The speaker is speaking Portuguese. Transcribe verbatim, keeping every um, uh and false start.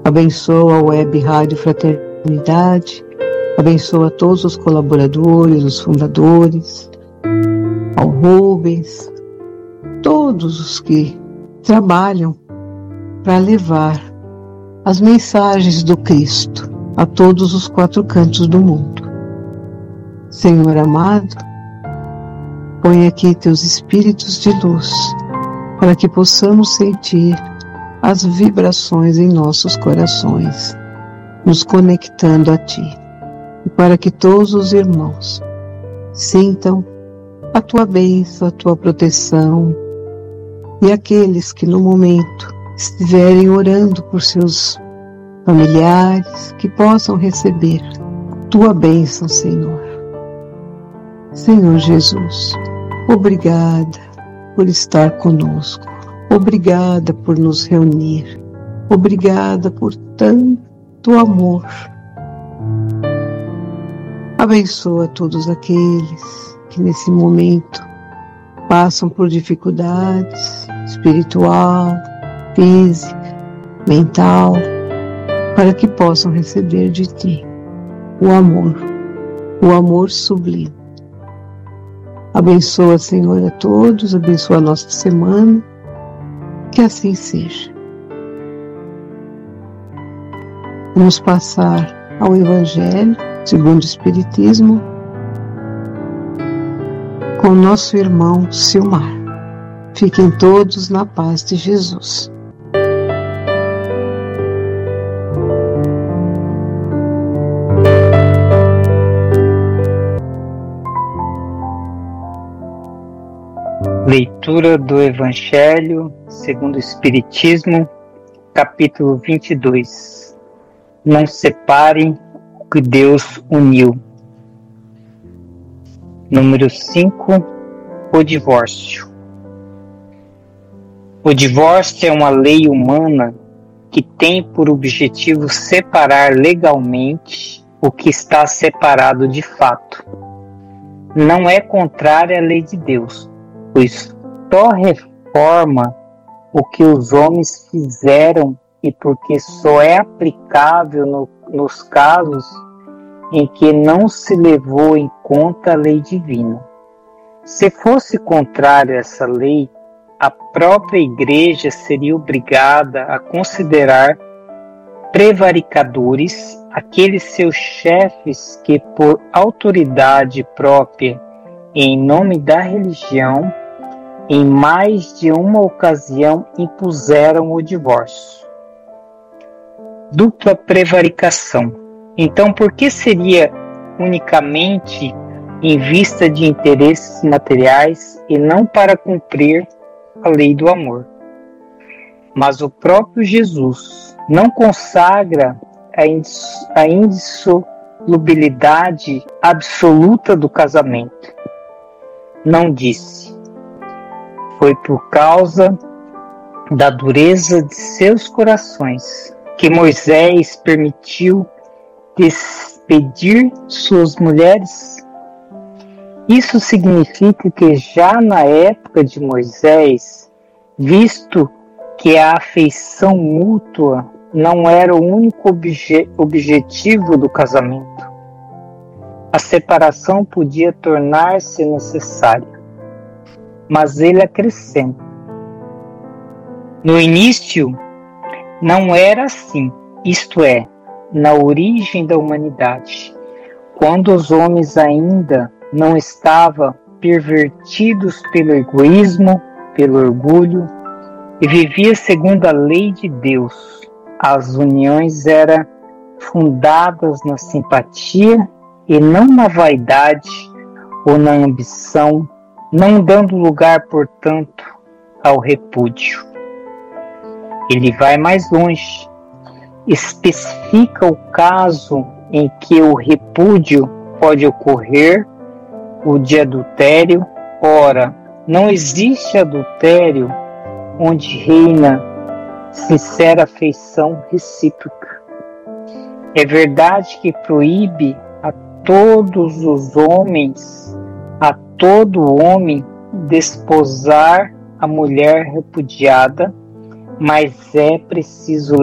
Abençoa a Web Rádio Fraternidade, abençoa todos os colaboradores, os fundadores, ao Rubens, todos os que trabalham para levar as mensagens do Cristo a todos os quatro cantos do mundo. Senhor amado, põe aqui teus espíritos de luz, para que possamos sentir as vibrações em nossos corações, nos conectando a Ti, e para que todos os irmãos sintam a Tua bênção, a Tua proteção, e aqueles que no momento estiverem orando por seus familiares, que possam receber Tua bênção, Senhor. Senhor Jesus, obrigada por estar conosco, obrigada por nos reunir, obrigada por tanto amor. Abençoa todos aqueles que nesse momento passam por dificuldades espiritual, física, mental, para que possam receber de Ti o amor, o amor sublime. Abençoa, Senhor, a todos, abençoa a nossa semana, que assim seja. Vamos passar ao Evangelho segundo o Espiritismo com o nosso irmão Silmar. Fiquem todos na paz de Jesus. Leitura do Evangelho segundo o Espiritismo, capítulo vinte e dois. Não separem o que Deus uniu. Número cinco. O divórcio. O divórcio é uma lei humana que tem por objetivo separar legalmente o que está separado de fato. Não é contrária à lei de Deus, pois só reforma o que os homens fizeram e porque só é aplicável no, nos casos em que não se levou em conta a lei divina. Se fosse contrária a essa lei, a própria Igreja seria obrigada a considerar prevaricadores aqueles seus chefes que, por autoridade própria e em nome da religião, em mais de uma ocasião impuseram o divórcio. Dupla prevaricação. Então, por que seria unicamente em vista de interesses materiais e não para cumprir a lei do amor? Mas o próprio Jesus não consagra a, indiss- a indissolubilidade absoluta do casamento. Não disse: foi por causa da dureza de seus corações que Moisés permitiu despedir suas mulheres? Isso significa que já na época de Moisés, visto que a afeição mútua não era o único obje- objetivo do casamento, a separação podia tornar-se necessária. Mas ele acrescenta: no início não era assim, isto é, na origem da humanidade, quando os homens ainda não estavam pervertidos pelo egoísmo, pelo orgulho, e vivia segundo a lei de Deus. As uniões eram fundadas na simpatia e não na vaidade ou na ambição, não dando lugar, portanto, ao repúdio. Ele vai mais longe, especifica o caso em que o repúdio pode ocorrer, o de adultério. Ora, não existe adultério onde reina sincera afeição recíproca. É verdade que proíbe a todos os homens, a todo homem, desposar a mulher repudiada, mas é preciso